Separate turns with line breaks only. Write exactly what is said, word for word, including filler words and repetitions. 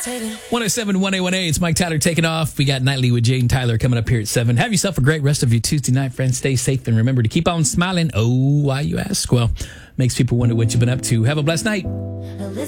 one oh seven, one A one A, it's Mike Tyler taking off. We got Nightly with Jay and Tyler coming up here at seven. Have yourself a great rest of your Tuesday night, friends. Stay safe and remember to keep on smiling. Oh, why you ask? Well, makes people wonder what you've been up to. Have a blessed night.